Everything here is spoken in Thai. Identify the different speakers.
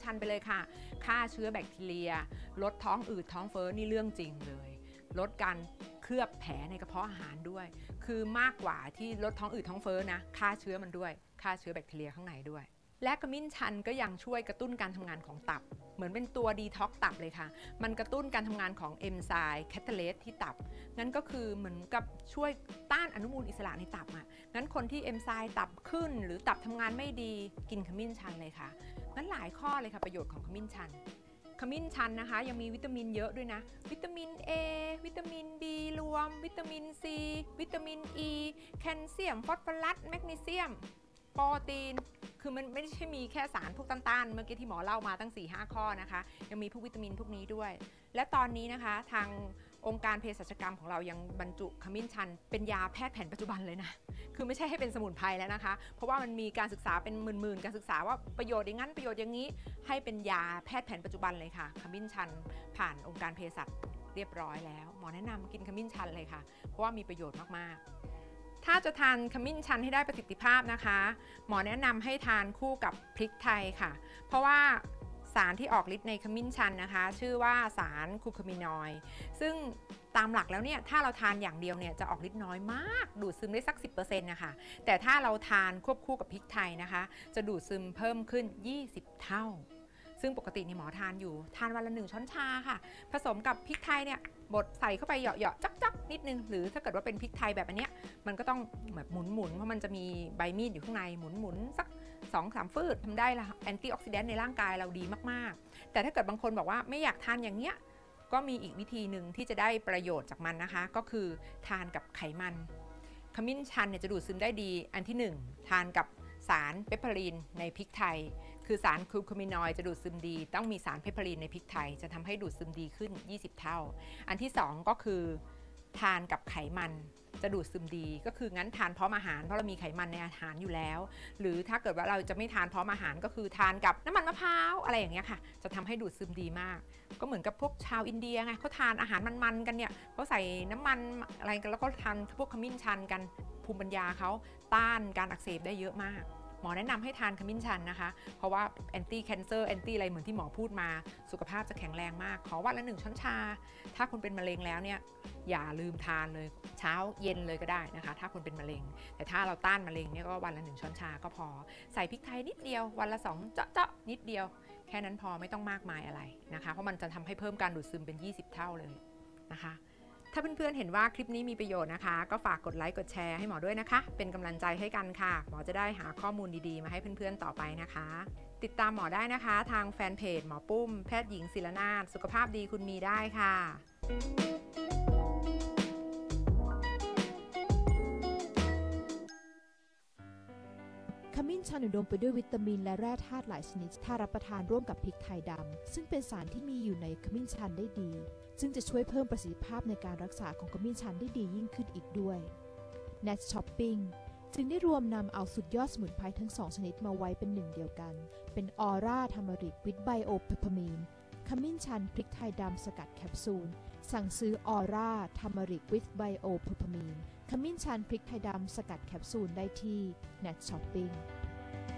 Speaker 1: ชันไปเลยค่ะฆ่าเชื้อแบคทีเรียลดท้องอืดท้องเฟ้อนี่เรื่องจริงเลยลดการเคลือบแผลในกระเพาะอาหารด้วยคือมากกว่าที่ลดท้องอืดท้องเฟ้อนะฆ่าเชื้อมันด้วยฆ่าเชื้อแบคทีเรียข้างในด้วยและขมิ้นชันก็ยังช่วยกระตุ้นการทำงานของตับเหมือนเป็นตัวดีท็อกตับเลยค่ะมันกระตุ้นการทำงานของเอนไซม์แคตาเลสที่ตับงั้นก็คือเหมือนกับช่วยต้านอนุมูลอิสระในตับอ่ะงั้นคนที่เอนไซม์ตับขึ้นหรือตับทำงานไม่ดีกินขมิ้นชันเลยค่ะงั้นหลายข้อเลยค่ะประโยชน์ของขมิ้นชันขมิ้นชันนะคะยังมีวิตามินเยอะด้วยนะวิตามิน A วิตามิน B รวมวิตามิน C วิตามิน E แคลเซียมฟอสฟอรัสแมกนีเซียมโปรตีนคือมันไม่ใช่มีแค่สารพวกต้านๆเมื่อกี้ที่หมอเล่ามาตั้ง 4-5 ข้อนะคะยังมีพวกวิตามินพวกนี้ด้วยและตอนนี้นะคะทางองค์การเภสัชกรรมของเรายังบรรจุขมิ้นชันเป็นยาแพทย์แผนปัจจุบันเลยนะคือไม่ใช่ให้เป็นสมุนไพรแล้วนะคะเพราะว่ามันมีการศึกษาเป็นหมื่นๆการศึกษาว่าประโยชน์อย่างนั้นประโยชน์อย่างนี้ให้เป็นยาแพทย์แผนปัจจุบันเลยค่ะขมิ้นชันผ่านองค์การเภสัชเรียบร้อยแล้วหมอแนะนำกินขมิ้นชันเลยค่ะเพราะว่ามีประโยชน์มากๆถ้าจะทานขมิ้นชันให้ได้ประสิทธิภาพนะคะหมอแนะนำให้ทานคู่กับพริกไทยค่ะเพราะว่าสารที่ออกฤทธิ์ในขมิ้นชันนะคะชื่อว่าสารคูคามินอยด์ซึ่งตามหลักแล้วเนี่ยถ้าเราทานอย่างเดียวเนี่ยจะออกฤทธิ์น้อยมากดูดซึมได้สัก 10% นะคะแต่ถ้าเราทานควบคู่กับพริกไทยนะคะจะดูดซึมเพิ่มขึ้น20 เท่าซึ่งปกตินี่หมอทานอยู่ทานวันละ1 ช้อนชาค่ะผสมกับพริกไทยเนี่ยบดใส่เข้าไปเหยาะๆจักๆนิดนึงหรือถ้าเกิดว่าเป็นพริกไทยแบบอันเนี้ยมันก็ต้องแบบหมุนๆเพราะมันจะมีใบมีดอยู่ข้างในหมุนๆสัก 2-3 ฟืดทำได้ละแอนตี้ออกซิแดนต์ในร่างกายเราดีมากๆแต่ถ้าเกิดบางคนบอกว่าไม่อยากทานอย่างเนี้ยก็มีอีกวิธีหนึ่งที่จะได้ประโยชน์จากมันนะคะก็คือทานกับไขมันขมิ้นชันเนี่ยจะดูดซึมได้ดีอันที่1ทานกับสารเปปเปอรีนในพริกไทยคือสารคูคามินอยด์จะดูดซึมดีต้องมีสารเปปเปอรีนในพริกไทยจะทำให้ดูดซึมดีขึ้น20 เท่าอันที่2ก็คือทานกับไขมันจะดูดซึมดีก็คืองั้นทานพร้อมอาหารเพราะเรามีไขมันในอาหารอยู่แล้วหรือถ้าเกิดว่าเราจะไม่ทานพร้อมอาหารก็คือทานกับน้ำมันมะพร้าวอะไรอย่างเงี้ยค่ะจะทำให้ดูดซึมดีมากก็เหมือนกับพวกชาวอินเดียไงเขาทานอาหารมันๆกันเนี่ยเขาใส่น้ำมันอะไรกันแล้วก็ทานพวกขมิ้นชันกันภูมิปัญญาเขาต้านการอักเสบได้เยอะมากหมอแนะนำให้ทานขมิ้นชันนะคะเพราะว่าแอนตี้แคนเซอร์แอนตี้อะไรเหมือนที่หมอพูดมาสุขภาพจะแข็งแรงมากขอวันละ1 ช้อนชาถ้าคุณเป็นมะเร็งแล้วเนี่ยอย่าลืมทานเลยเช้าเย็นเลยก็ได้นะคะถ้าคุณเป็นมะเร็งแต่ถ้าเราต้านมะเร็งเนี่ยก็วันละ1 ช้อนชาก็พอใส่พริกไทยนิดเดียววันละ2 เจาะนิดเดียวแค่นั้นพอไม่ต้องมากมายอะไรนะคะเพราะมันจะทำให้เพิ่มการดูดซึมเป็น20 เท่าเลยนะคะถ้าเพื่อนๆเห็นว่าคลิปนี้มีประโยชน์นะคะก็ฝากกดไลค์กดแชร์ให้หมอด้วยนะคะเป็นกำลังใจให้กันค่ะหมอจะได้หาข้อมูลดีๆมาให้เพื่อนๆต่อไปนะคะติดตามหมอได้นะคะทางแฟนเพจหมอปุ้มแพทย์หญิงศิรนาถสุขภาพดีคุณมีได้ค่ะ
Speaker 2: ขมิ้นชันอุดมไปด้วยวิตามินและแร่ธาตุหลายชนิดถ้ารับประทานร่วมกับพริกไทยดำซึ่งเป็นสารที่มีอยู่ในขมิ้นชันได้ดีซึ่งจะช่วยเพิ่มประสิทธิภาพในการรักษาของขมิ้นชันได้ดียิ่งขึ้นอีกด้วย Nat Shopping จึงได้รวมนำเอาสุดยอดสมุนไพรทั้ง2 ชนิดมาไว้เป็นหนึ่งเดียวกันเป็นออร่าทามาริกวิตไบโอเพปเปอร์มีนขมิ้นชันพริกไทยดำสกัดแคปซูลสั่งซื้อออร่าทามาริกวิตไบโอเพปเปอร์มีนขมิ้นชันพริกไทยดำสกัดแคปซูลได้ที่ Nat Shopping